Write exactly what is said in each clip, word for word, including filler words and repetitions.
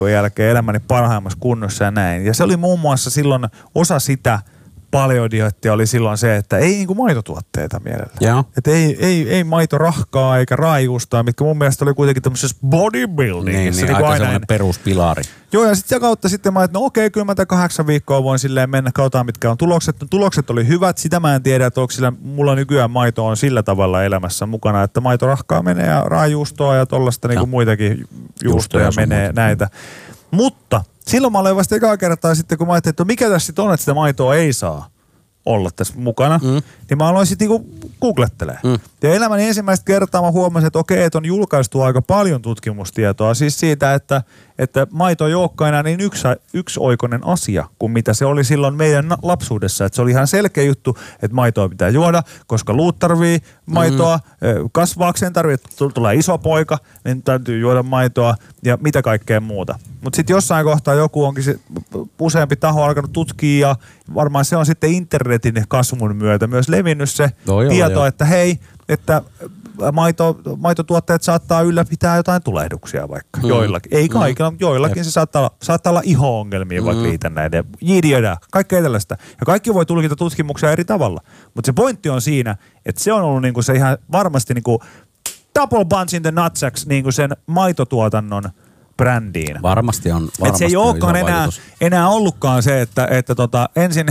jälkeen elämäni parhaimmassa kunnossa ja näin. Ja se oli muun muassa silloin osa sitä paljondiettiä oli silloin se, että ei niinku maitotuotteita mielellä. Että ei, ei, ei maitorahkaa eikä raajuusta, mitkä mun mielestä oli kuitenkin tämmöisessä bodybuildingissa. Niin, niin, niin aika sellainen peruspilari. Joo, ja sitten kautta sitten mä, että no okei, kyllä mä tämän kahdeksan viikkoa voin silleen mennä, katsotaan mitkä on tulokset. No, tulokset oli hyvät, sitä mä en tiedä, että onko sillä, mulla nykyään maito on sillä tavalla elämässä mukana, että maitorahkaa menee ja raajuustoa ja tollaista niinku muitakin juustoja menee muuta. Näitä. Mutta silloin mä olen vasta ekaa kertaa sitten, kun mä ajattelin, että mikä tässä sitten on, että sitä maitoa ei saa olla tässä mukana, mm. niin mä aloin sitten niinku googlettelemaan. Mm. Ja elämäni ensimmäistä kertaa mä huomasin, että okei, että on julkaistu aika paljon tutkimustietoa siis siitä, että, että maito ei olekaan enää niin yksi, yksioikoinen asia kuin mitä se oli silloin meidän lapsuudessa. Että se oli ihan selkeä juttu, että maitoa pitää juoda, koska luut tarvii maitoa, mm. kasvaakseen tarvii, että tulee iso poika, niin täytyy juoda maitoa ja mitä kaikkea muuta. Mutta sitten jossain kohtaa joku onkin se, useampi taho alkanut tutkia ja varmaan se on sitten internetin kasvun myötä myös levinnyt se no, joo, tieto, joo. että hei, että maito, maitotuotteet saattaa ylläpitää jotain tulehduksia vaikka mm. joillakin. Ei kaikilla, mm. mutta joillakin Jep. se saattaa olla, saattaa olla iho-ongelmia mm. vaikka liitännäiden. Jidiödä, kaikkea tällaista. Ja kaikki voi tulkita tutkimuksia eri tavalla. Mutta se pointti on siinä, että se on ollut niinku se ihan varmasti niinku double punch in the nutsacks niinku sen maitotuotannon brändiin. Varmasti on. Varmasti et se ei olekaan enää, enää ollutkaan se, että, että tota, ensin,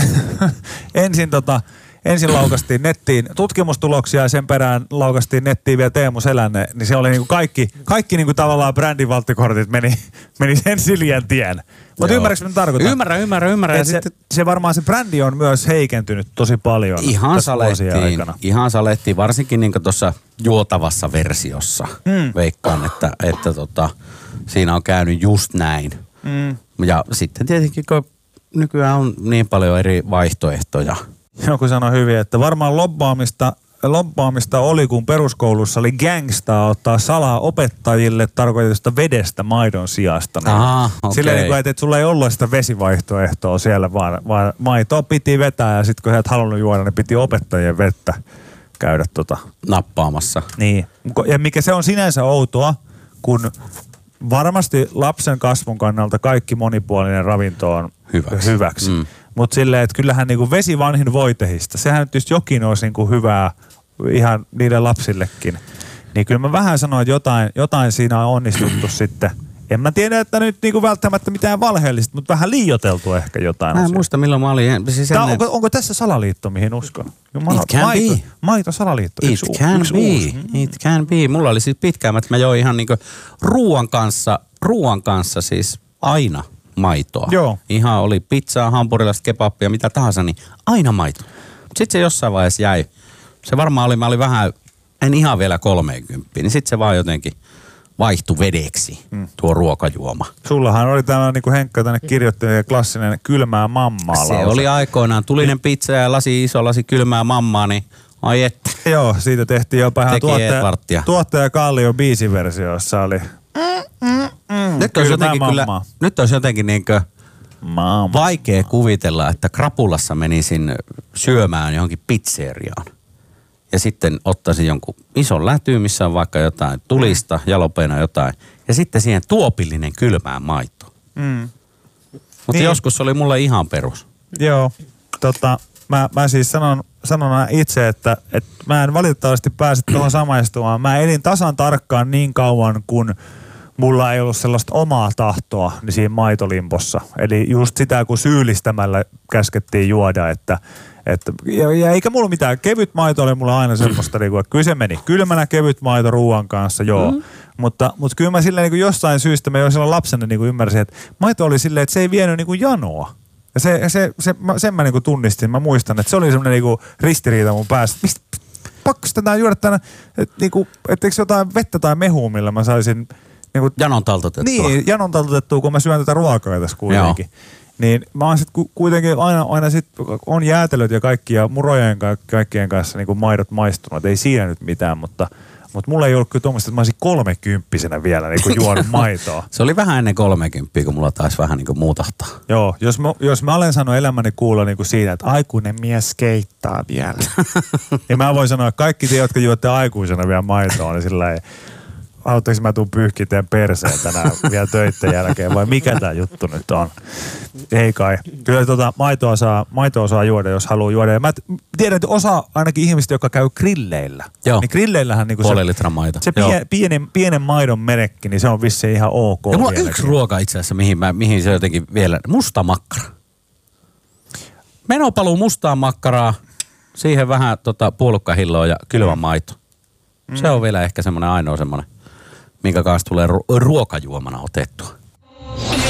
ensin, tota, ensin laukastiin nettiin tutkimustuloksia ja sen perään laukastiin nettiin vielä Teemu Selänne, niin se oli niinku kaikki, kaikki niinku tavallaan brändivalttikortit meni, meni sen Siljän tien. Mutta ymmärrätkö mitä tarkoitan? Ymmärrän, ymmärrän, ymmärrän. Se, se varmaan se brändi on myös heikentynyt tosi paljon. Ihan salettiin, ihan salettiin, varsinkin niinku tuossa juotavassa versiossa. Mm. Veikkaan, että, että tota, siinä on käynyt just näin. Mm. Ja sitten tietenkin, kun nykyään on niin paljon eri vaihtoehtoja. Joku sanoi hyvin, että varmaan lobbaamista, lobbaamista oli, kun peruskoulussa oli gangstaa ottaa salaa opettajille tarkoitetusta vedestä maidon sijasta. Niin Aha, okay. Silleen, että, että sulla ei ollut sitä vesivaihtoehtoa siellä, vaan, vaan maitoa piti vetää ja sitten kun sä et halunnut juoda, niin piti opettajien vettä käydä tota. nappaamassa. Niin, ja mikä se on sinänsä outoa, kun varmasti lapsen kasvun kannalta kaikki monipuolinen ravinto on hyväksi. hyväksi. Mm. Mutta silleen, että kyllähän niinku vesi vanhin voitehista, sehän nyt just jokin olisi niinku hyvää ihan niille lapsillekin. Niin kyllä mä vähän sanoin, että jotain, jotain siinä on onnistuttu sitten. En mä tiedä, että nyt niinku välttämättä mitään valheellista, mutta vähän liioteltu ehkä jotain. Mä en muista milloin mä olin. Siis ennen... onko, onko tässä salaliitto, mihin uskon? Jumala, It can maito, be. Maito salaliitto. It yksi, can yksi be. Uusi. It can be. Mulla oli siis pitkään, että mä join ihan niinku ruoan kanssa, ruoan kanssa siis aina maitoa. Joo. Ihan oli pizzaa, hampurilaista, kebabia, mitä tahansa, niin aina maito. Sitten se jossain vaiheessa jäi. Se varmaan oli, mä olin vähän, en ihan vielä kolmeenkymppiin, niin sitten se vaan jotenkin vaihtui vedeksi, mm. tuo ruokajuoma. Sullahan oli tämä, niin kuin Henkka tänne kirjoitti, klassinen kylmää mammaa Se lause. oli aikoinaan. Tulinen pizza ja lasi, iso lasi kylmää mammaa, niin ai että. Joo, siitä tehtiin jopa ihan tuottaja, tuottaja Kallio biisiversio, jossa oli mm, mm, mm, nyt, olisi jotenkin kyllä, nyt olisi jotenkin niinkö Mamma. vaikea kuvitella, että krapulassa menisin syömään johonkin pizzeriaan. Ja sitten ottaisin jonkun ison lätyyn, missä on vaikka jotain tulista, jalopeena jotain. Ja sitten siihen tuopillinen kylmää maito. Mm. Mutta niin. Joskus oli mulle ihan perus. Joo, tota, mä, mä siis sanon, sanon itse, että, että mä en valitettavasti pääse tuohon samaistumaan. Mä elin tasan tarkkaan niin kauan, kun mulla ei ollut sellaista omaa tahtoa niin siinä maitolimpossa. Eli just sitä, kun syyllistämällä käskettiin juoda, että Että, ja, ja eikä mulla mitään. Kevyt maito oli mulla aina semmoista, niin kuin, että kyllä se meni. Kylmänä kevyt maito ruoan kanssa, joo. Mm. Mutta, mutta kyllä mä silleen niin kuin jostain syystä, mä jo silloin lapsena niin kuin ymmärsin, että maito oli silleen, että se ei vienyt niin kuin janoa. Ja se, se, se, sen mä niin kuin tunnistin. Mä muistan, että se oli semmoinen niin kuin ristiriita mun päässä. Mistä pakko sitä juoda tänä, että niin kuin, etteikö jotain vettä tai mehua, millä mä saisin niin kuin, janon taltutettua. Niin, janon taltutettua, kun mä syön tätä ruokaa tässä kuitenkin. Joo. Niin mä oon sit kuitenkin aina, aina sit, on jäätelöt ja kaikki ja murojen kaikkien kanssa niin kuin maidot maistunut. Ei siinä nyt mitään, mutta, mutta mulla ei ollut kyllä tuommoista, että mä olisin kolmekymppisenä vielä niin kuin juonut maitoa. Se oli vähän ennen kolmekymppiä, kun mulla taisi vähän niin kuin muutahtaa. Joo, jos mä, jos mä olen sanonut elämäni kuulla niin kuin siitä, että aikuinen mies keittaa vielä. Ja mä voin sanoa, että kaikki te, jotka juotte aikuisena vielä maitoa, niin sillä ei... haluatteko mä tuun pyyhkiteen perseen tänään vielä töitten jälkeen vai mikä tää juttu nyt on? Ei kai. Kyllä tota maitoa saa, maitoa saa juoda, jos haluaa juoda. Ja mä tiedän, että osa ainakin ihmistä, jotka käy grilleillä. Joo. Niin grilleillähän niinku puolen se, litran maito. se pie, pienen, pienen maidon merekki, niin se on vissiin ihan ok. Ja mulla on vieläkin. yksi ruoka itse asiassa, mihin, mä, mihin se jotenkin vielä, musta makkara. Menopaluu mustaa makkaraa, siihen vähän tota, puolukkahilloa ja kylmä maito. Mm. Se on vielä ehkä semmoinen ainoa semmoinen, minkä kanssa tulee ru- ruokajuomana otettua.